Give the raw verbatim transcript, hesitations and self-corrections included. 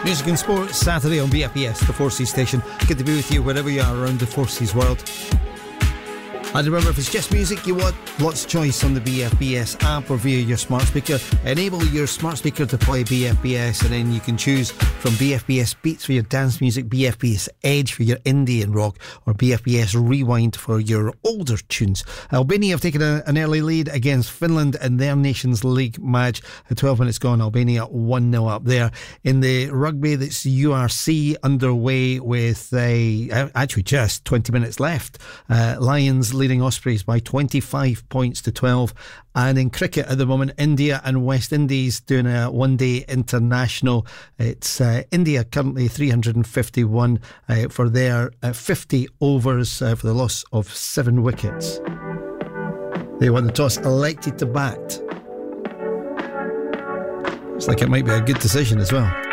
Music and Sports, Saturday on B F B S, the Four Seas station. Good to be with you wherever you are around the Four Seas world. And remember, if it's just music you want, lots of choice on the B F B S app or via your smart speaker. Enable your smart speaker to play B F B S, and then you can choose from B F B S Beats for your dance music, B F B S Edge for your indie and rock, or B F B S Rewind for your older tunes. Albania have taken a, an early lead against Finland in their Nations League match. At twelve minutes gone, Albania one nil up there. In the rugby, that's U R C underway with uh, actually just twenty minutes left. Uh, Lions leading Ospreys by twenty-five points to twelve. And in cricket at the moment, India and West Indies doing a one-day international. It's uh, India currently three hundred fifty-one uh, for their uh, fifty overs uh, for the loss of seven wickets. They won the toss, elected to bat. Looks like it might be a good decision as well.